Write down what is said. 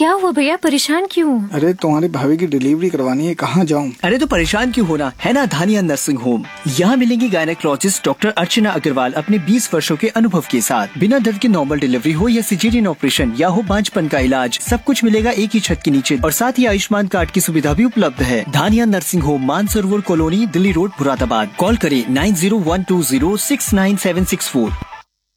क्या हुआ भैया, परेशान क्यों? अरे तुम्हारी भाभी की डिलीवरी करवानी है, कहाँ जाऊँ? अरे तो परेशान क्यों होना, है ना धानिया नर्सिंग होम। यहाँ मिलेंगी गायनेकोलॉजिस्ट डॉक्टर अर्चना अग्रवाल अपने 20 वर्षों के अनुभव के साथ। बिना दर्द की नॉर्मल डिलीवरी हो या सिजेरियन ऑपरेशन या हो बांझपन का इलाज, सब कुछ मिलेगा एक ही छत के नीचे और साथ ही आयुष्मान कार्ड की सुविधा भी उपलब्ध है। धानिया nursing home, Mansarovar colony, Delhi road, Moradabad. Call करें 9012069764।